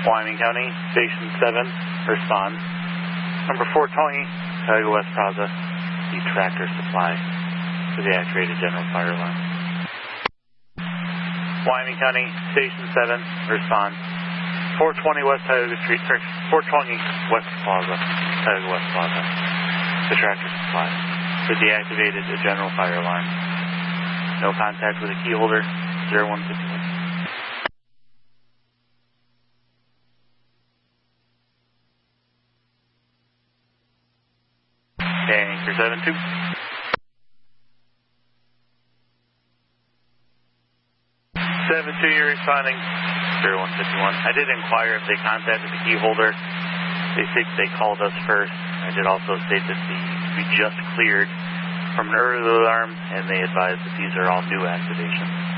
Wyoming County, Station 7, respond. Number 420, Tioga West Plaza, the Tractor Supply to the activated general fire alarm. Wyoming County, Station 7, respond. 420 West Tioga Street, 420 West Plaza, Tioga West Plaza, the Tractor Supply to the activated general fire alarm. No contact with a key holder, 0151. Anchor 72. 72, you're responding, 0151. I did inquire if they contacted the key holder. They say they called us first. I did also state that we just cleared from an earlier alarm, and they advised that these are all new activations.